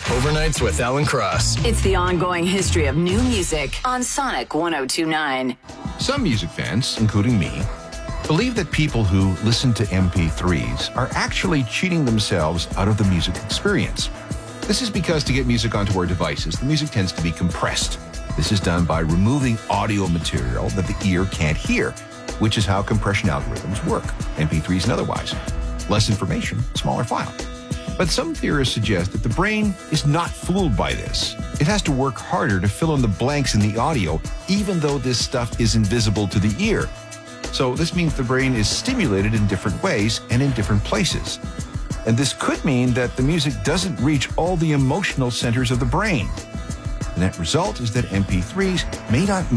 Overnights with Alan Cross. It's the ongoing history of new music on Sonic 102.9. Some music fans, including me, believe that people who listen to MP3s are actually cheating themselves out of the music experience. This is because to get music onto our devices, the music tends to be compressed. This is done by removing audio material that the ear can't hear, which is how compression algorithms work, MP3s and otherwise. Less information, smaller file. But some theorists suggest that the brain is not fooled by this. It has to work harder to fill in the blanks in the audio, even though this stuff is invisible to the ear. So this means the brain is stimulated in different ways and in different places. And this could mean that the music doesn't reach all the emotional centers of the brain. The net result is that MP3s may not